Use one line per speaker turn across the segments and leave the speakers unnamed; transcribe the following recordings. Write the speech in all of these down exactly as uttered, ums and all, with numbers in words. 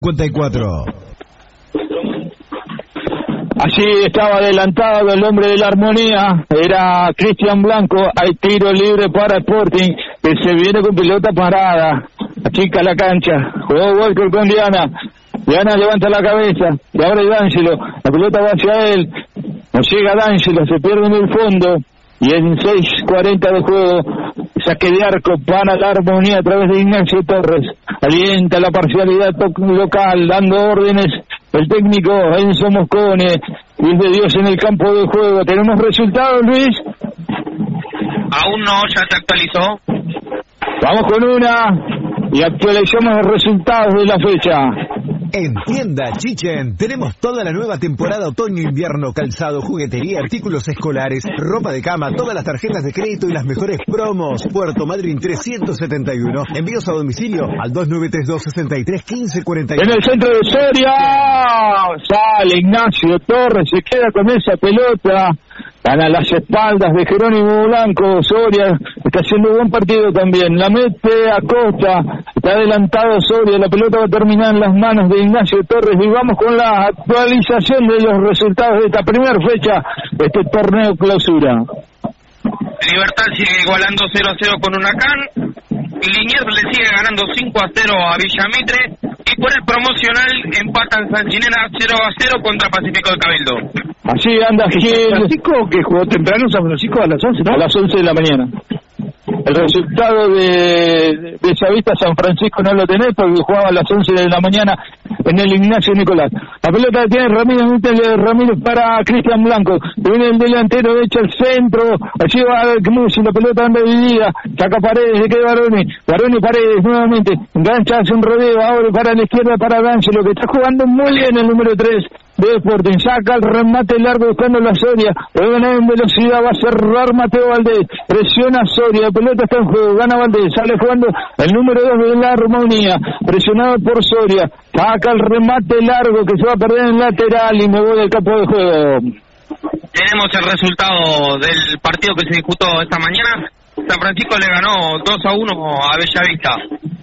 cincuenta y cuatro.
Allí estaba adelantado el hombre de la armonía, era Cristian Blanco. Hay tiro libre para Sporting, que se viene con pelota parada, achica la cancha, jugó Walker con Diana, Diana levanta la cabeza, y ahora D'Angelo, la pelota va hacia él, no llega D'Angelo, se pierde en el fondo, y en seis cuarenta de juego, saque de arco para la armonía a través de Ignacio Torres, alienta la parcialidad local, dando órdenes el técnico Enzo Moscone, Luis de Dios en el campo de juego. ¿Tenemos resultados, Luis?
Aún no, ya se actualizó.
Vamos con una y actualizamos los resultados de la fecha.
En Tienda Chichen tenemos toda la nueva temporada otoño-invierno, calzado, juguetería, artículos escolares, ropa de cama, todas las tarjetas de crédito y las mejores promos. Puerto Madryn trescientos setenta y uno. Envíos a domicilio al dos nueve tres dos, seis tres uno cinco cuatro uno.
En el centro de Soria sale Ignacio Torres, se queda con esa pelota. Gana las espaldas de Jerónimo Blanco. Soria está haciendo buen partido también. La mete a Costa. Está adelantado Soria. La pelota va a terminar en las manos de Ignacio Torres. Y vamos con la actualización de los resultados de esta primera fecha de este torneo clausura.
Libertad sigue igualando cero a cero con Huracán. Liniers le sigue ganando cinco a cero a Villamitre. Y por el promocional empatan Sancinena cero a cero contra Pacífico de Cabildo.
Allí anda Gil.
Francisco, que jugó temprano, San Francisco a las once, ¿no?
A las once de la mañana. El resultado de Bellavista San Francisco no lo tenés porque jugaba a las once de la mañana en el Ignacio Nicolás. La pelota tiene Ramírez, Ramírez para Cristian Blanco. Viene el delantero, echa el centro. Allí va el Knusi, la pelota anda dividida. Saca Paredes, se queda Baroni. Baroni Paredes nuevamente. Engancha, hace un rodeo. Ahora para la izquierda para D'Angelo, que está jugando muy bien el número tres de Sporting. Saca el remate largo buscando la Soria. Puede ganar en velocidad, va a cerrar Mateo Valdés. Presiona Soria, la pelota está en juego, gana Valdés. Sale jugando el número dos de la armonía. Presionado por Soria. Saca el remate largo que se va a perder en lateral y me voy del campo de juego.
Tenemos el resultado del partido que se disputó esta mañana. San Francisco le ganó dos a uno a Bellavista.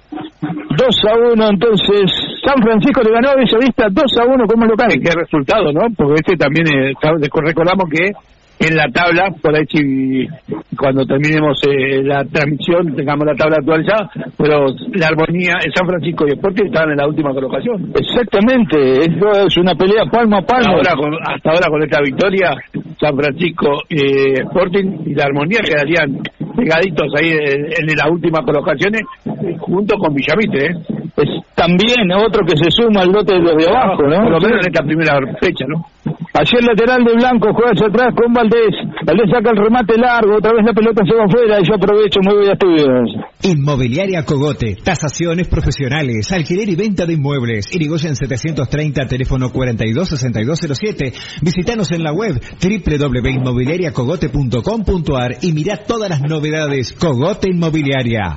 dos a uno, entonces San Francisco le ganó a Bellavista dos a uno como local.
Qué resultado, ¿no? Porque este también, eh, recordamos que en la tabla, por ahí si cuando terminemos eh, la transmisión tengamos la tabla actualizada, pero la armonía en San Francisco y Sporting estaban en la última colocación.
Exactamente, esto es una pelea palmo a palmo.
Ahora, con, hasta ahora con esta victoria, San Francisco, eh, Sporting y la armonía quedarían pegaditos ahí en, en las últimas colocaciones junto con Villamitre, ¿eh?
Es también otro que se suma al lote de los de abajo, ¿no?
Por lo menos en esta primera fecha, ¿no?
Allí el lateral de Blanco juega hacia atrás con Valdés. Valdés saca el remate largo, otra vez la pelota se va afuera y yo aprovecho, muy bien estudios.
Inmobiliaria Cogote, tasaciones profesionales, alquiler y venta de inmuebles. Irigoyen setecientos treinta, teléfono cuarenta y dos sesenta y dos cero siete. Visítanos en la web doble u doble u doble u punto inmobiliaria cogote punto com punto a r y mirá todas las novedades. Cogote Inmobiliaria.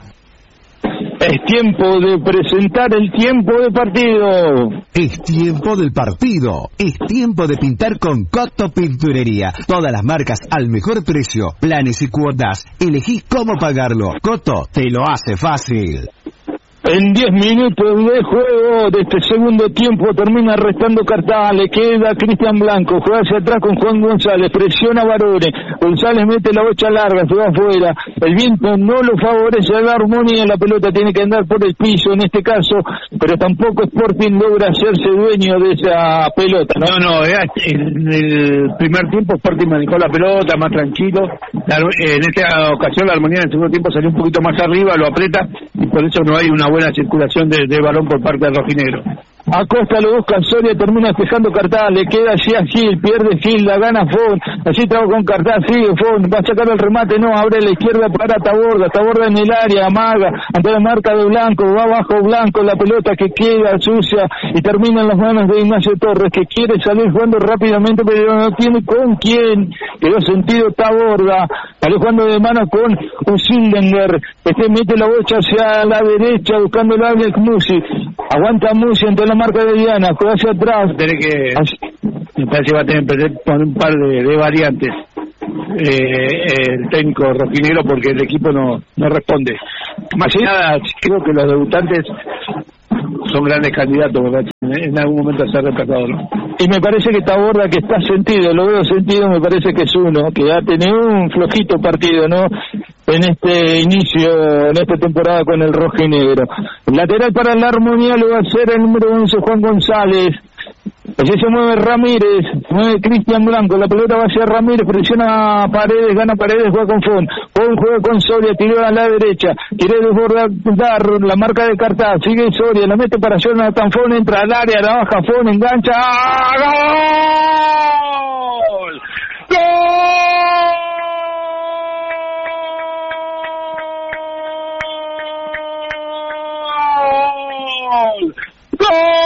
Es tiempo de presentar el tiempo de partido.
Es tiempo del partido. Es tiempo de pintar con Coto Pinturería. Todas las marcas al mejor precio. Planes y cuotas. Elegís cómo pagarlo. Coto te lo hace fácil.
En diez minutos de juego de este segundo tiempo termina restando Cartagena, le queda Cristian Blanco, juega hacia atrás con Juan González, presiona a Barone, González mete la bocha larga, se va afuera, el viento no lo favorece a la armonía, la pelota tiene que andar por el piso en este caso, pero tampoco Sporting logra hacerse dueño de esa pelota, ¿no?
No, no, en el primer tiempo Sporting manejó la pelota más tranquilo, en esta ocasión la armonía en el segundo tiempo salió un poquito más arriba, lo aprieta y por eso no hay una buena circulación de, de balón por parte del rojinegro.
Acosta lo busca Soria, termina despejando Cartagena, le queda allí a Gil, pierde Gil, la gana Fon, allí trabaja con Cartagena, sigue Fon, va a sacar el remate, no, abre a la izquierda para Taborda, Taborda en el área, amaga, ante la marca de Blanco, va abajo Blanco, la pelota que queda sucia y termina en las manos de Ignacio Torres, que quiere salir jugando rápidamente, pero no tiene con quién, quedó sentido Taborda, salió jugando de mano con un Sildenberg, este mete la bocha hacia la derecha, buscando el área Musi, aguanta Musi ante la marca de Diana, juega hacia atrás.
Tiene que, me parece que va a tener que poner un par de, de variantes eh, el técnico rojinegro porque el equipo no, no responde. Más que nada, creo que los debutantes son grandes candidatos, ¿verdad? En algún momento a ser rescatado, ¿no?
Y me parece que Taborda, que está sentido, lo veo sentido, me parece que es uno, que ha tenido un flojito partido, ¿no? En este inicio, en esta temporada con el rojo y negro. Lateral para la Armonía lo va a hacer el número once, Juan González. Allí se mueve Ramírez, mueve Cristian Blanco, la pelota va hacia Ramírez, presiona a Paredes, gana Paredes, juega con Fon, Fon juega con Soria, tiró a la derecha, quiere desbordar la marca de Cartaz, sigue Soria, la mete para Jonathan Fon, entra al área, la baja Fon, engancha, ¡ah, gol!